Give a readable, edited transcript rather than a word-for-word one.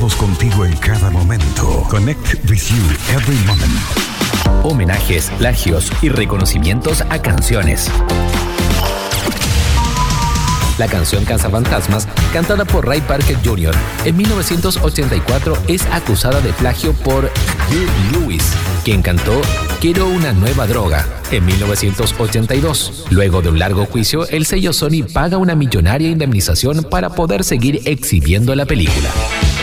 Estamos contigo en cada momento. Connect with you every moment. Homenajes, plagios y reconocimientos a canciones. La canción Cazafantasmas, cantada por Ray Parker Jr. en 1984, es acusada de plagio por Hugh Lewis, quien cantó Quiero una nueva droga en 1982. Luego de un largo juicio, el sello Sony paga una millonaria indemnización para poder seguir exhibiendo la película.